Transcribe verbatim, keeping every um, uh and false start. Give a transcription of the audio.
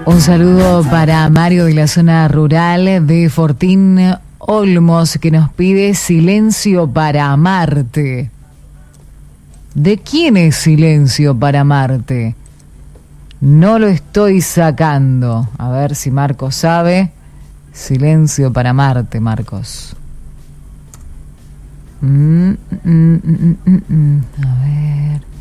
Un saludo para Mario de la zona rural de Fortín Olmos, que nos pide Silencio para amarte. ¿De quién es Silencio para amarte? No lo estoy sacando. A ver si Marcos sabe. Silencio para amarte, Marcos. Mm, mm, mm, mm, mm. A ver...